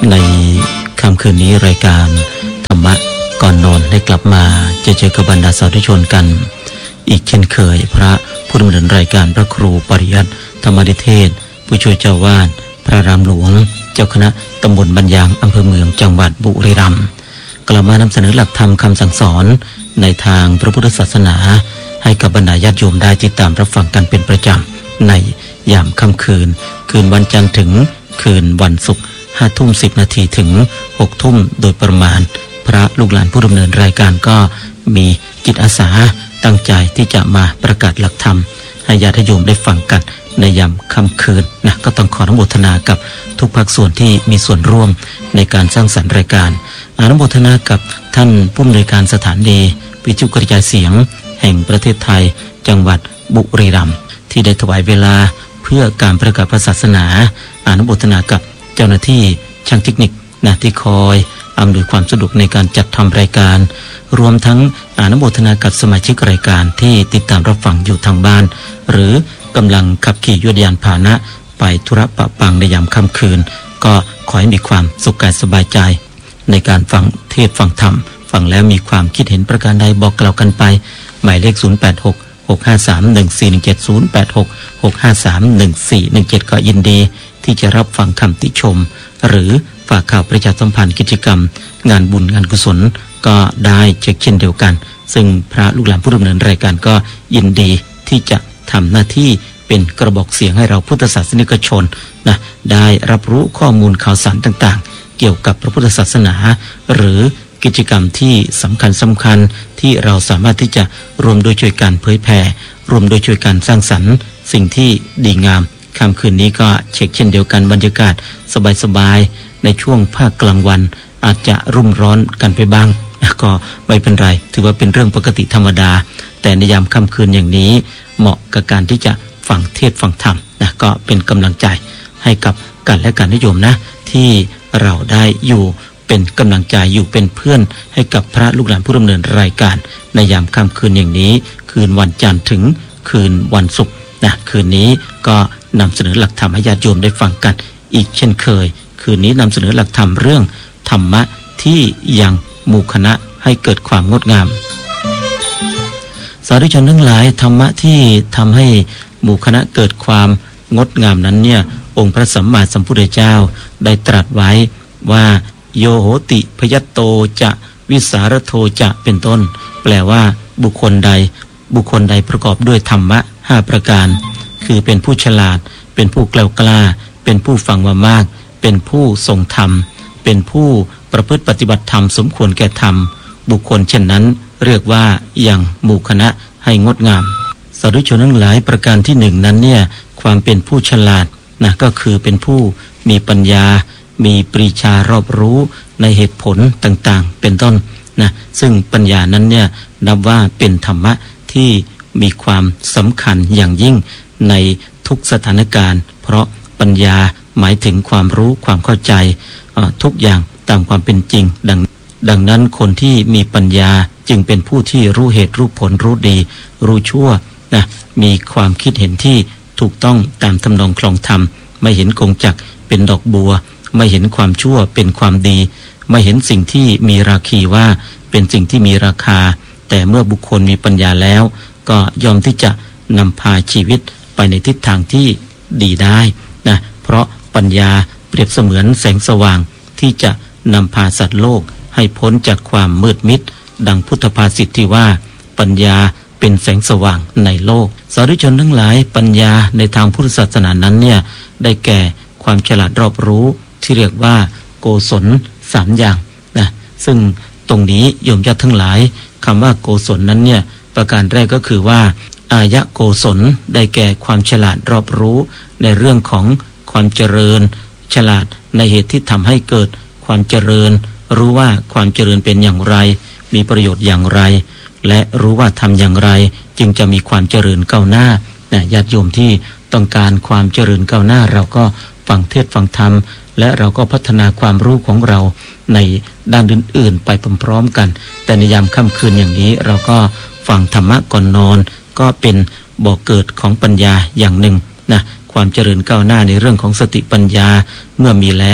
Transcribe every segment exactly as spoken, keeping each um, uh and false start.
ในค่ำคืนนี้รายการธรรมะก่อนนอนได้กลับมาจะเจอกับบรรดาสาธุชนกันอีกเช่นเคยพระผู้ดำเนินรายการพระครูปริยัติธรรมนิเทศผู้ช่วยเจ้าวาดพระรามหลวงเจ้าคณะตำบลบรรยางอำเภอเมืองจังหวัดบุรีรัมย์กลับมานำเสนอหลักธรรมคำสั่งสอนในทางพระพุทธศาสนาให้กับบรรดาญาติโยมได้ติดตามรับฟังกันเป็นประจำในยามค่ำคืนคืนวันจันทร์ถึงคืนวันศุกร์ห้าทุ่มสิบนาทีถึงหกทุ่มโดยประมาณพระลูกหลานผู้ดำเนินรายการก็มีจิตอาสาตั้งใจที่จะมาประกาศหลักธรรมให้ญาติโยมได้ฟังกันในยามค่ำคืนนะก็ต้องขออนุโมทนากับทุกภาคส่วนที่มีส่วนร่วมในการสร้างสรรค์รายการอนุโมทนากับท่านผู้อำนวยการสถานีวิทยุกระจายเสียงแห่งประเทศไทยจังหวัดบุรีรัมย์ที่ได้ถวายเวลาเพื่อการประกาศศาสนาอนุโมทนากับเจ้าหน้าที่ช่างเทคนิคนะที่คอยอำนวยความสะดวกในการจัดทำรายการรวมทั้งอนุโมทนากับสมาชิกรายการที่ติดตามรับฟังอยู่ทางบ้านหรือกำลังขับขี่ยวดยานพาหนะไปธุระปะปังในยามค่ำคืนก็ขอให้มีความสุขกายสบายใจในการฟังเทศน์ฟังธรรมฟังแล้วมีความคิดเห็นประการใดบอกกล่าวกันไปหมายเลขศูนย์ แปด หก หก ห้า สาม หนึ่ง สี่ หนึ่ง เจ็ด ศูนย์ แปด หก หก ห้า สาม หนึ่ง สี่ หนึ่ง เจ็ดก็ยินดีที่จะรับฟังคำติชมหรือฝากข่าวประชาสัมพันธ์กิจกรรมงานบุญงานกุศลก็ได้เช็คเช่นเดียวกันซึ่งพระลูกหลานผู้ดำเนินรายการก็ยินดีที่จะทำหน้าที่เป็นกระบอกเสียงให้เราพุทธศาสนิกชนนะได้รับรู้ข้อมูลข่าวสารต่างๆเกี่ยวกับพระพุทธศาสนาหรือกิจกรรมที่สำคัญสำคัญที่เราสามารถที่จะรวมโดยช่วยการเผยแผ่รวมโดยช่วยการสร้างสรรค์สิ่งที่ดีงามค่ำคืนนี้ก็เช็คเช่นเดียวกันบรรยากาศสบายๆในช่วงภาคกลางวันอาจจะรุ่มร้อนกันไปบ้างก็ไม่เป็นไรถือว่าเป็นเรื่องปกติธรรมดาแต่ในยามค่ำคืนอย่างนี้เหมาะกับการที่จะฟังเทศน์ฟังธรรมนะก็เป็นกำลังใจให้กับกันและกันนิยมนะที่เราได้อยู่เป็นกำลังใจอยู่เป็นเพื่อนให้กับพระลูกหลานผู้ดำเนินรายการในยามค่ำคืนอย่างนี้คืนวันจันทร์ถึงคืนวันศุกร์นะคืนนี้ก็นำเสนอหลักธรรมให้ญาติโยมได้ฟังกันอีกเช่นเคยคืนนี้นำเสนอหลักธรรมเรื่องธรรมะที่ยังหมู่คณะให้เกิดความงดงามสาธุชนทั้งหลายธรรมะที่ทำให้หมู่คณะเกิดความงดงามนั้นเนี่ยองค์พระสัมมาสัมพุทธเจ้าได้ตรัสไว้ว่าโยโหติพยัตโตจะวิสารโทจะเป็นต้นแปลว่าบุคคลใดบุคคลใดประกอบด้วยธรรมะห้าประการคือเป็นผู้ฉลาดเป็นผู้แกล้วกล้าเป็นผู้ฟังมามากเป็นผู้ทรงธรรมเป็นผู้ประพฤติปฏิบัติธรรมสมควรแก่ธรรมบุคคลเช่นนั้นเรียกว่ายังหมู่คณะให้งดงามสาธุชนทั้งหลายประการที่หนึ่งนั้นเนี่ยความเป็นผู้ฉลาดนะก็คือเป็นผู้มีปัญญามีปรีชารอบรู้ในเหตุผลต่างๆเป็นต้นนะซึ่งปัญญานั้นเนี่ยนับว่าเป็นธรรมะที่มีความสำคัญอย่างยิ่งในทุกสถานการณ์เพราะปัญญาหมายถึงความรู้ความเข้าใจทุกอย่างตามความเป็นจริงดังดังนั้นคนที่มีปัญญาจึงเป็นผู้ที่รู้เหตุรู้ผลรู้ดีรู้ชั่วนะมีความคิดเห็นที่ถูกต้องตามทำนองคลองธรรมไม่เห็นกงจักรเป็นดอกบัวไม่เห็นความชั่วเป็นความดีไม่เห็นสิ่งที่มีราคีว่าเป็นสิ่งที่มีราคาแต่เมื่อบุคคลมีปัญญาแล้วก็ยอมที่จะนำพาชีวิตไปในทิศทางที่ดีได้นะเพราะปัญญาเปรียบเสมือนแสงสว่างที่จะนำพาสัตว์โลกให้พ้นจากความมืดมิดดังพุทธภาษิตที่ว่าปัญญาเป็นแสงสว่างในโลกสาธุชนทั้งหลายปัญญาในทางพุทธศาสนานั้นเนี่ยได้แก่ความฉลาดรอบรู้ที่เรียกว่าโกศลสามอย่างนะซึ่งตรงนี้โยมญาติทั้งหลายคำว่าโกศลนั้นเนี่ยประการแรกก็คือว่าอายะโกศลได้แก่ความฉลาดรอบรู้ในเรื่องของความเจริญฉลาดในเหตุที่ทำให้เกิดความเจริญรู้ว่าความเจริญเป็นอย่างไรมีประโยชน์อย่างไรและรู้ว่าทำอย่างไรจึงจะมีความเจริญก้าวหน้านะญาติโยมที่ต้องการความเจริญก้าวหน้าเราก็ฟังเทศน์ฟังธรรมและเราก็พัฒนาความรู้ของเราในด้านอื่นๆไปพร้อมๆกันแต่ในยามค่ำคืนอย่างนี้เราก็ฟังธรรมะก่อนนอนก็เป็นบ่อเกิดของปัญญาอย่างหนึ่งนะความเจริญก้าวหน้าในเรื่องของสติปัญญาเมื่อมีแล้ว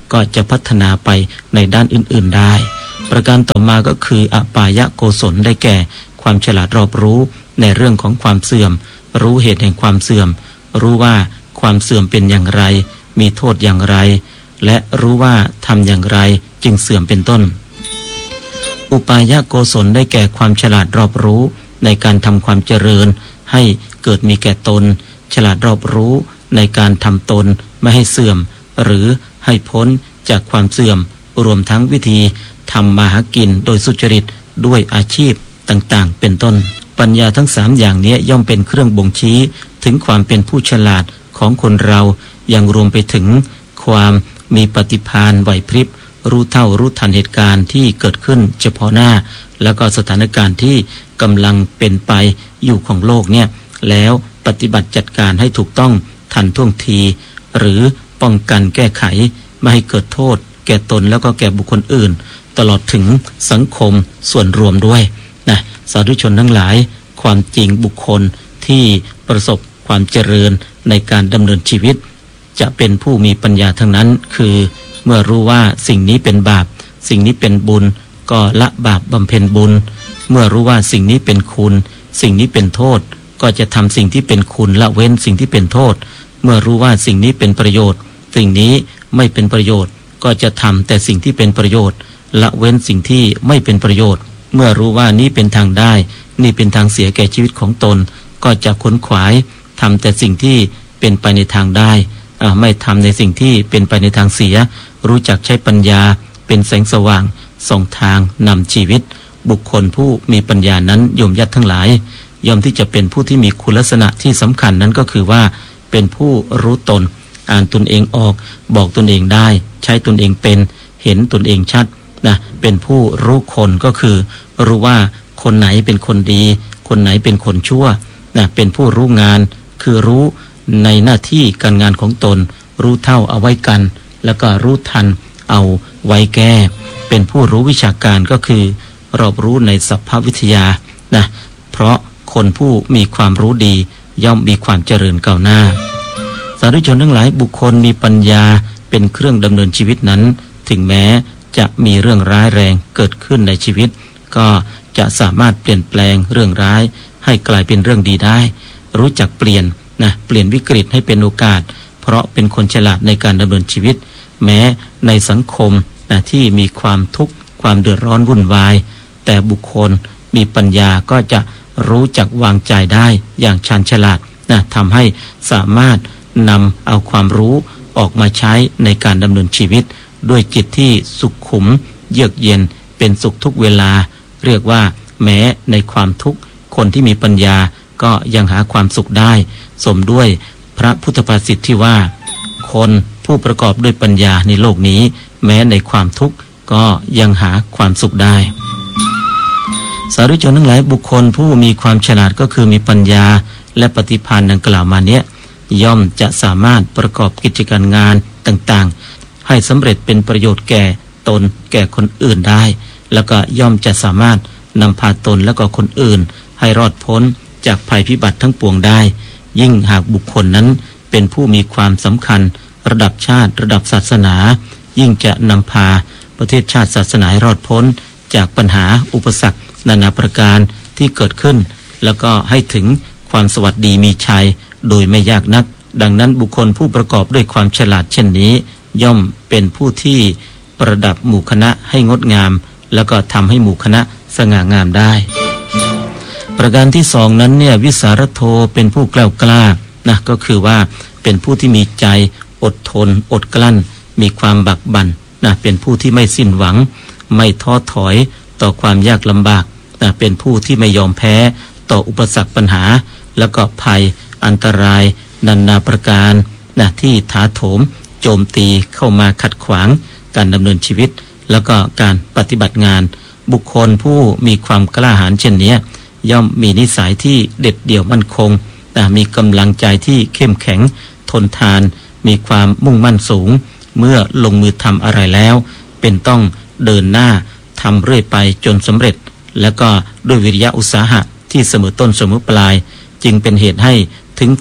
ก็จะพัฒนาไปในด้านอื่นๆได้ประการต่อมาก็คืออปายโกศลได้แก่ความฉลาดรอบรู้ในเรื่องของความเสื่อมรู้เหตุแห่งความเสื่อมรู้ว่าความเสื่อมเป็นอย่างไรมีโทษอย่างไรและรู้ว่าทำอย่างไรจึงเสื่อมเป็นต้นอุปายโกศลได้แก่ความฉลาดรอบรู้ในการทำความเจริญให้เกิดมีแก่ตนฉลาดรอบรู้ในการทำตนไม่ให้เสื่อมหรือให้พ้นจากความเสื่อมรวมทั้งวิธีทำมาหากินโดยสุจริตด้วยอาชีพต่างๆเป็นต้นปัญญาทั้งสามอย่างนี้ย่อมเป็นเครื่องบ่งชี้ถึงความเป็นผู้ฉลาดของคนเรายังรวมไปถึงความมีปฏิภาณไหวพริบรู้เท่ารู้ทันเหตุการณ์ที่เกิดขึ้นเฉพาะหน้าแล้วก็สถานการณ์ที่กำลังเป็นไปอยู่ของโลกเนี่ยแล้วปฏิบัติจัดการให้ถูกต้องทันท่วงทีหรือป้องกันแก้ไขไม่ให้เกิดโทษแก่ตนแล้วก็แก่บุคคลอื่นตลอดถึงสังคมส่วนรวมด้วยนะสาธุชนทั้งหลายความจริงบุคคลที่ประสบความเจริญในการดำเนินชีวิตจะเป็นผู้มีปัญญาทั้งนั้นคือเมื่อรู้ว่าสิ่งนี้เป็นบาปสิ่งนี้เป็นบุญก็ละบาปบำเพ็ญบุญเมื่อรู้ว่าสิ่งนี้เป็นคุณสิ่งนี้เป็นโทษก็จะทำสิ่งที่เป็นคุณละเว้นสิ่งที่เป็นโทษเมื่อรู้ว่าสิ่งนี้เป็นประโยชน์สิ่งนี้ไม่เป็นประโยชน์ก็จะทำแต่สิ่งที่เป็นประโยชน์ละเว้นสิ่งที่ไม่เป็นประโยชน์เมื่อรู้ว่านี้เป็นทางได้นี่เป็นทางเสียแก่ชีวิตของตนก็จะขนขวายทำแต่สิ่งที่เป็นไปในทางได้ไม่ทำในสิ่งที่เป็นไปในทางเสียรู้จักใช้ปัญญาเป็นแสงสว่างส่องทางนำชีวิตบุคคลผู้มีปัญญานั้นโยมญาติทั้งหลายย่อมที่จะเป็นผู้ที่มีคุณลักษณะที่สำคัญนั้นก็คือว่าเป็นผู้รู้ตนอ่านตนเองออกบอกตนเองได้ใช้ตนเองเป็นเห็นตนเองชัดนะเป็นผู้รู้คนก็คือรู้ว่าคนไหนเป็นคนดีคนไหนเป็นคนชั่วนะเป็นผู้รู้งานคือรู้ในหน้าที่การงานของตนรู้เท่าเอาไว้กันแล้วก็รู้ทันเอาไว้แก้เป็นผู้รู้วิชาการก็คือรอบรู้ในสภาพวิทยานะเพราะคนผู้มีความรู้ดีย่อมมีความเจริญก้าวหน้าสาธุชนทั้งหลายบุคคลมีปัญญาเป็นเครื่องดำเนินชีวิตนั้นถึงแม้จะมีเรื่องร้ายแรงเกิดขึ้นในชีวิตก็จะสามารถเปลี่ยนแปลงเรื่องร้ายให้กลายเป็นเรื่องดีได้รู้จักเปลี่ยนนะเปลี่ยนวิกฤตให้เป็นโอกาสเพราะเป็นคนฉลาดในการดำเนินชีวิตแม้ในสังคมนะที่มีความทุกข์ความเดือดร้อนวุ่นวายแต่บุคคลมีปัญญาก็จะรู้จักวางใจได้อย่างชาญฉลาดนะทำให้สามารถนำเอาความรู้ออกมาใช้ในการดำเนินชีวิตด้วยจิตที่สุขขุมเยือกเย็นเป็นสุขทุกเวลาเรียกว่าแม้ในความทุกข์คนที่มีปัญญาก็ยังหาความสุขได้สมด้วยพระพุทธภาษิตที่ว่าคนผู้ประกอบด้วยปัญญาในโลกนี้แม้ในความทุกข์ก็ยังหาความสุขได้สาธุชนทั้งหลายบุคคลผู้มีความฉลาดก็คือมีปัญญาและปฏิภาณดังกล่าวมาเนี้ยย่อมจะสามารถประกอบกิจการงานต่างๆให้สำเร็จเป็นประโยชน์แก่ตนแก่คนอื่นได้แล้วก็ย่อมจะสามารถนำพาตนและก็คนอื่นให้รอดพ้นจากภัยพิบัติทั้งปวงได้ยิ่งหากบุคคลนั้นเป็นผู้มีความสำคัญระดับชาติระดับศาสนายิ่งจะนำพาประเทศชาติศาสนาให้รอดพ้นจากปัญหาอุปสรรคนานาประการที่เกิดขึ้นแล้วก็ให้ถึงความสวัสดีมีชัยโดยไม่ยากนักดังนั้นบุคคลผู้ประกอบด้วยความฉลาดเช่นนี้ย่อมเป็นผู้ที่ประดับหมู่คณะให้งดงามแล้วก็ทำให้หมู่คณะสง่างามได้ประการที่สองนั้นเนี่ยวิสารโธเป็นผู้กล้ากล้านะก็คือว่าเป็นผู้ที่มีใจอดทนอดกลั้นมีความบักบั่นนะเป็นผู้ที่ไม่สิ้นหวังไม่ท้อถอยต่อความยากลำบากนะเป็นผู้ที่ไม่ยอมแพ้ต่ออุปสรรคปัญหาแล้วก็ภัยอันตรายนานาประการนะที่ถาโถมโจมตีเข้ามาขัดขวางการดำเนินชีวิตแล้วก็การปฏิบัติงานบุคคลผู้มีความกล้าหาญเช่นนี้ย่อมมีนิสัยที่เด็ดเดี่ยวมั่นคงนะมีกำลังใจที่เข้มแข็งทนทานมีความมุ่งมั่นสูงเมื่อลงมือทำอะไรแล้วเป็นต้องเดินหน้าทำเรื่อยไปจนสำเร็จแล้วก็ด้วยวิริยะอุตสาหะที่เสมอต้นเสมอปลายจึงเป็นเหตุให้ถึงฝั่ง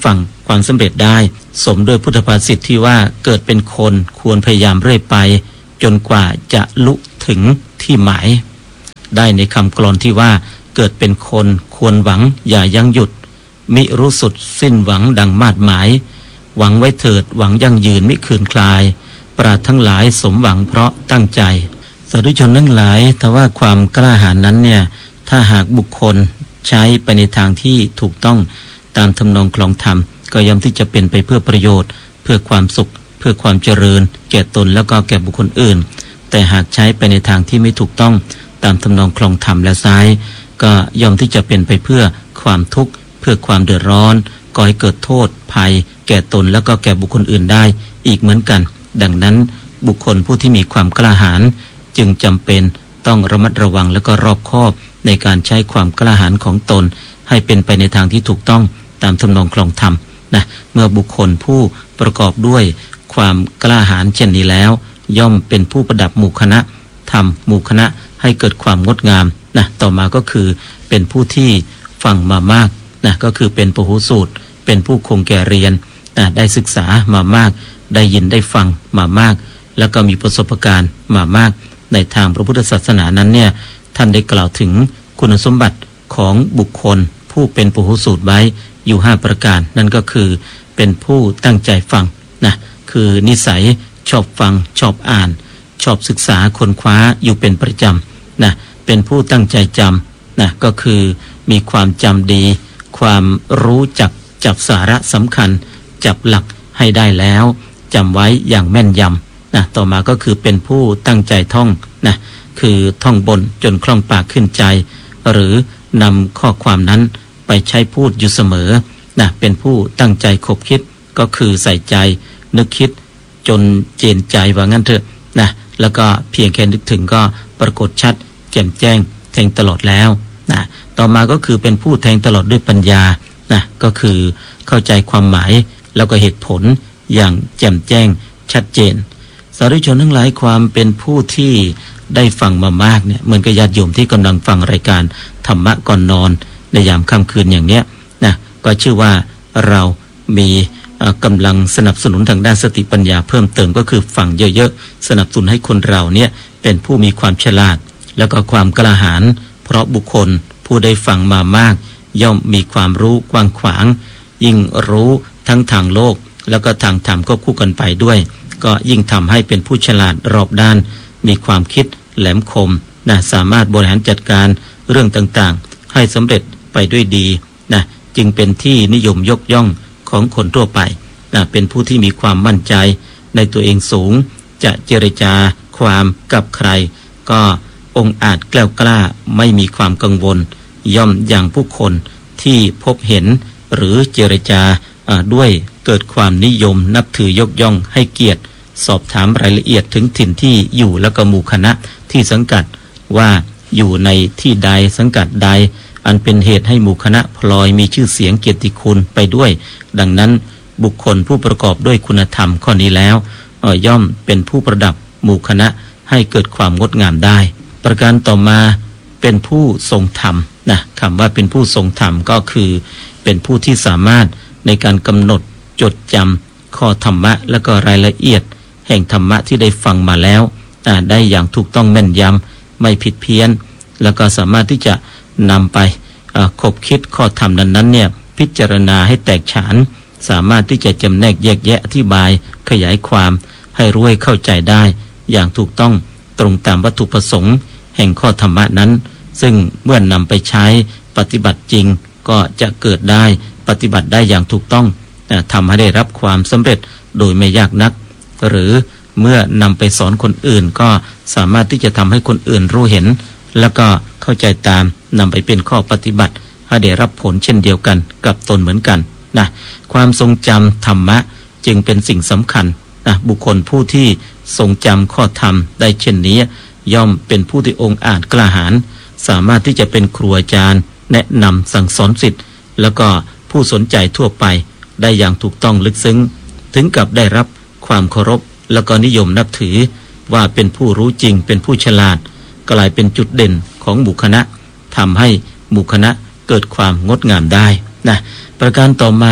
ความสำเร็จได้สมด้วยพุทธภาษิตที่ว่าเกิดเป็นคนควรพยายามเรื่อยไปจนกว่าจะลุถึงที่หมายได้ในคำกลอนที่ว่าเกิดเป็นคนควรหวังอย่ายั้งหยุดมิรู้สุดสิ้นหวังดังมาดหมายหวังไว้เถิดหวังยั่งยืนมิคืนคลายปราดทั้งหลายสมหวังเพราะตั้งใจสาธุชนทั้งหลายแต่ว่าความกล้าหาญนั้นเนี่ยถ้าหากบุคคลใช้ไปในทางที่ถูกต้องตามทำนองคลองธรรมก็ย่อมที่จะเป็นไปเพื่อประโยชน์เพื่อความสุขเพื่อความเจริญแก่ตนแล้วก็แก่บุคคลอื่นแต่หากใช้ไปในทางที่ไม่ถูกต้องตามทำนองคลองธรรมและซ้ายก็ย่อมที่จะเป็นไปเพื่อความทุกข์เพื่อความเดือดร้อนก่อให้เกิดโทษภัยแก่ตนแล้วก็แก่บุคคลอื่นได้อีกเหมือนกันดังนั้นบุคคลผู้ที่มีความกล้าหาญจึงจำเป็นต้องระมัดระวังและก็รอบคอบในการใช้ความกล้าหาญของตนให้เป็นไปในทางที่ถูกต้องตามทำนองคลองธรรมนะเมื่อบุคคลผู้ประกอบด้วยความกล้าหาญเช่นนี้แล้วย่อมเป็นผู้ประดับหมู่คณะทำหมู่คณะให้เกิดความงดงามนะต่อมาก็คือเป็นผู้ที่ฟังมามากนะก็คือเป็นปหูสูตรเป็นผู้คงแก่เรียนนะได้ศึกษามามากได้ยินได้ฟังมามากแล้วก็มีประสบการณ์มามากในทางพระพุทธศาสนานั้นเนี่ยท่านได้กล่าวถึงคุณสมบัติของบุคคลผู้เป็นปหูสูตรไว้อยู่ห้าประการนั่นก็คือเป็นผู้ตั้งใจฟังนะคือนิสัยชอบฟังชอบอ่านชอบศึกษาค้นคว้าอยู่เป็นประจำนะเป็นผู้ตั้งใจจำนะก็คือมีความจำดีความรู้จักจับสาระสำคัญจับหลักให้ได้แล้วจำไว้อย่างแม่นยำนะต่อมาก็คือเป็นผู้ตั้งใจท่องนะคือท่องบนจนคล่องปากขึ้นใจหรือนำข้อความนั้นไปใช้พูดอยู่เสมอนะเป็นผู้ตั้งใจคบคิดก็คือใส่ใจนึกคิดจนเจนใจว่างั้นเถอะนะแล้วก็เพียงแค่นึกถึงก็ปรากฏชัดแจ่มแจ้งแทงตลอดแล้วนะต่อมาก็คือเป็นผู้แทงตลอดด้วยปัญญานะก็คือเข้าใจความหมายแล้วก็เหตุผลอย่างแจ่มแจ้งชัดเจนสาธุชนทั้งหลายความเป็นผู้ที่ได้ฟังมามากเนี่ยเหมือนกับญาติโยมที่กำลังฟังรายการธรรมะก่อนนอนในยามค่ำคืนอย่างเนี้ยนะก็ชื่อว่าเรามีกำลังสนับสนุนทางด้านสติปัญญาเพิ่มเติมก็คือฟังเยอะๆสนับสนุนให้คนเราเนี่ยเป็นผู้มีความฉลาดแล้วก็ความกล้าหาญเพราะบุคคลผู้ได้ฟังมามากย่อมมีความรู้กว้างขวางยิ่งรู้ทั้งทางโลกแล้วก็ทางธรรมก็คู่กันไปด้วยก็ยิ่งทำให้เป็นผู้ฉลาดรอบด้านมีความคิดแหลมคมนะสามารถบริหารจัดการเรื่องต่างๆให้สำเร็จไปด้วยดีนะจึงเป็นที่นิยมยกย่องของคนทั่วไปนะเป็นผู้ที่มีความมั่นใจในตัวเองสูงจะเจรจาความกับใครก็องอาจแกล้วกล้าไม่มีความกังวลย่อมอย่างผู้คนที่พบเห็นหรือเจรจาด้วยเกิดความนิยมนับถือยกย่องให้เกียรติสอบถามรายละเอียดถึงถิ่นที่อยู่แล้วก็หมู่คณะที่สังกัดว่าอยู่ในที่ใดสังกัดใดอันเป็นเหตุให้หมู่คณะพลอยมีชื่อเสียงเกียรติคุณไปด้วยดังนั้นบุคคลผู้ประกอบด้วยคุณธรรมข้อนี้แล้วย่อมเป็นผู้ประดับหมู่คณะให้เกิดความงดงามได้ประการต่อมาเป็นผู้ทรงธรรมนะคำว่าเป็นผู้ทรงธรรมก็คือเป็นผู้ที่สามารถในการกำหนดจดจำข้อธรรมะและก็รายละเอียดแห่งธรรมะที่ได้ฟังมาแล้วได้อย่างถูกต้องแม่นยำไม่ผิดเพี้ยนแล้วก็สามารถที่จะนำไปคบคิดข้อธรรมนั้นๆเนี่ยพิจารณาให้แตกฉานสามารถที่จะจำแนกแยกแยะอธิบายขยายความให้รู้ให้เข้าใจได้อย่างถูกต้องตรงตามวัตถุประสงค์แห่งข้อธรรมะนั้นซึ่งเมื่อนำไปใช้ปฏิบัติจริงก็จะเกิดได้ปฏิบัติได้อย่างถูกต้องทำให้ได้รับความสำเร็จโดยไม่ยากนักหรือเมื่อนำไปสอนคนอื่นก็สามารถที่จะทำให้คนอื่นรู้เห็นแล้วก็เข้าใจตามนำไปเป็นข้อปฏิบัติให้ได้รับผลเช่นเดียวกันกับตนเหมือนกันนะความทรงจำธรรมะจึงเป็นสิ่งสำคัญนะบุคคลผู้ที่ทรงจำข้อธรรมได้เช่นนี้ย่อมเป็นผู้ที่องค์อาจกล้าหาญสามารถที่จะเป็นครูอาจารย์แนะนำสั่งสอนศิษย์แล้วก็ผู้สนใจทั่วไปได้อย่างถูกต้องลึกซึ้งถึงกับได้รับความเคารพแล้วก็นิยมนับถือว่าเป็นผู้รู้จริงเป็นผู้ฉลาดกลายเป็นจุดเด่นของหมู่คณะทำให้หมู่คณะเกิดความงดงามได้นะประการต่อมา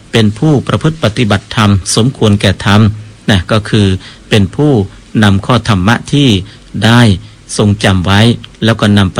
เป็นผู้ประพฤติปฏิบัติธรรมสมควรแก่ธรรมนะก็คือเป็นผู้นำข้อธรรมะที่ได้ทรงจำไว้แล้วก็นำ